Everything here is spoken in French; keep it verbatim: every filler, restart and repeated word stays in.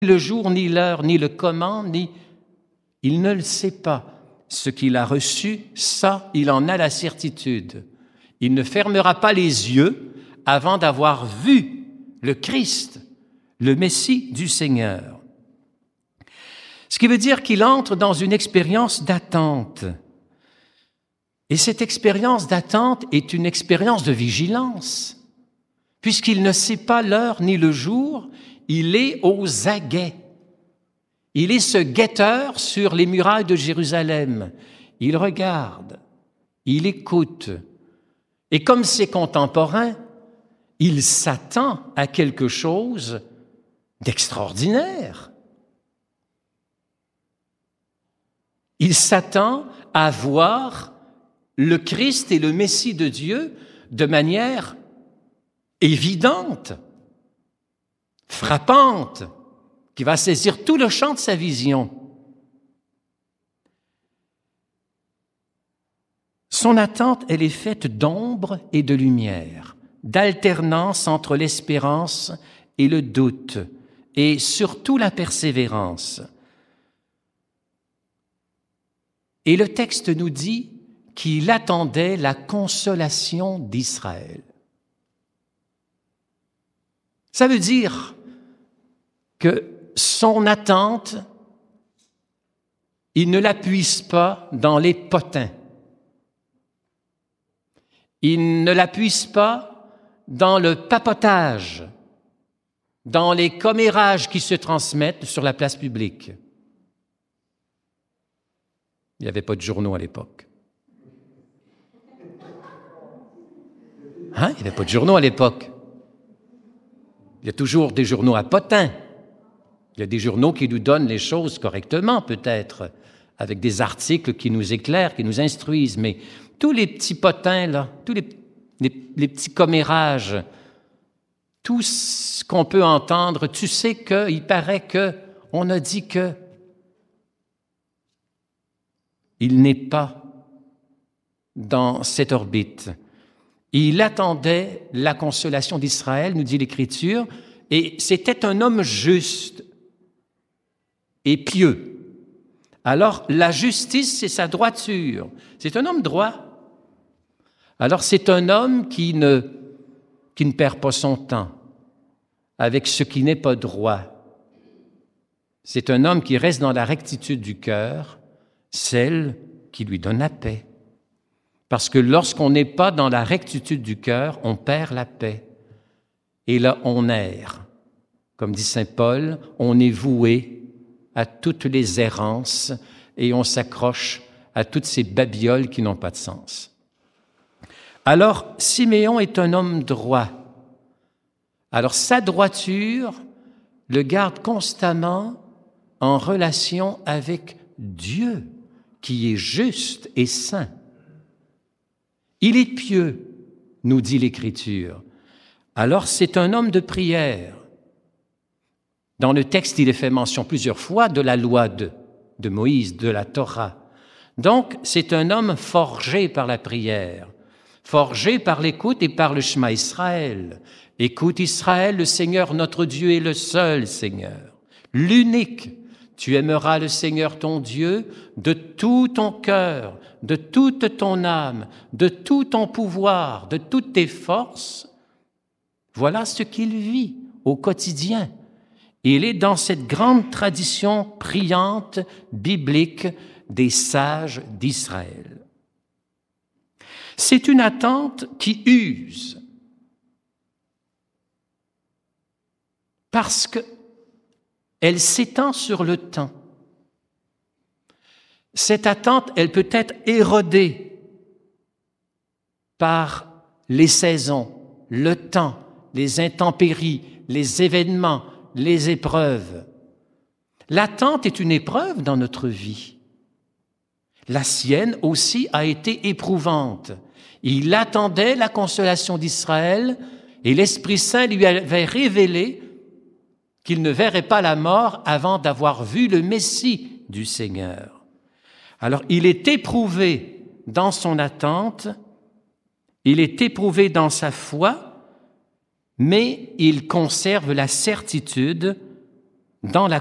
le jour, ni l'heure, ni le comment, ni... Il ne le sait pas. Ce qu'il a reçu, ça, il en a la certitude. Il ne fermera pas les yeux avant d'avoir vu le Christ, le Messie du Seigneur. Ce qui veut dire qu'il entre dans une expérience d'attente. Et cette expérience d'attente est une expérience de vigilance. Puisqu'il ne sait pas l'heure ni le jour, il est aux aguets. Il est ce guetteur sur les murailles de Jérusalem. Il regarde, il écoute. Et comme ses contemporains, il s'attend à quelque chose d'extraordinaire. Il s'attend à voir le Christ et le Messie de Dieu de manière évidente, frappante, qui va saisir tout le champ de sa vision. Son attente, elle est faite d'ombre et de lumière, d'alternance entre l'espérance et le doute, et surtout la persévérance. Et le texte nous dit qu'il attendait la consolation d'Israël. Ça veut dire que son attente, il ne la puise pas dans les potins. Il ne la puise pas dans le papotage, dans les commérages qui se transmettent sur la place publique. Il n'y avait pas de journaux à l'époque. Hein? Il n'y avait pas de journaux à l'époque. Il y a toujours des journaux à potins. Il y a des journaux qui nous donnent les choses correctement, peut-être, avec des articles qui nous éclairent, qui nous instruisent. Mais tous les petits potins, là, tous les, les, les petits commérages, tout ce qu'on peut entendre, tu sais qu'il paraît que, on a dit que, il n'est pas dans cette orbite. Il attendait la consolation d'Israël, nous dit l'Écriture, et c'était un homme juste et pieux. Alors, la justice, c'est sa droiture. C'est un homme droit. Alors, c'est un homme qui ne, qui ne perd pas son temps avec ce qui n'est pas droit. C'est un homme qui reste dans la rectitude du cœur, celle qui lui donne la paix. Parce que lorsqu'on n'est pas dans la rectitude du cœur, on perd la paix. Et là, on erre. Comme dit saint Paul, on est voué à toutes les errances et on s'accroche à toutes ces babioles qui n'ont pas de sens. Alors, Siméon est un homme droit. Alors, sa droiture le garde constamment en relation avec Dieu, qui est juste et saint. Il est pieux, nous dit l'Écriture. Alors, c'est un homme de prière. Dans le texte, il est fait mention plusieurs fois de la loi de, de Moïse, de la Torah. Donc, c'est un homme forgé par la prière, forgé par l'écoute et par le Shema Israël. Écoute Israël, le Seigneur notre Dieu est le seul Seigneur, l'unique. Tu aimeras le Seigneur ton Dieu de tout ton cœur, de toute ton âme, de tout ton pouvoir, de toutes tes forces. Voilà ce qu'il vit au quotidien. Il est dans cette grande tradition priante, biblique, des sages d'Israël. C'est une attente qui use, parce que elle s'étend sur le temps. Cette attente, elle peut être érodée par les saisons, le temps, les intempéries, les événements, les épreuves. L'attente est une épreuve dans notre vie. La sienne aussi a été éprouvante. Il attendait la consolation d'Israël et l'Esprit Saint lui avait révélé qu'il ne verrait pas la mort avant d'avoir vu le Messie du Seigneur. Alors, il est éprouvé dans son attente, il est éprouvé dans sa foi, mais il conserve la certitude dans la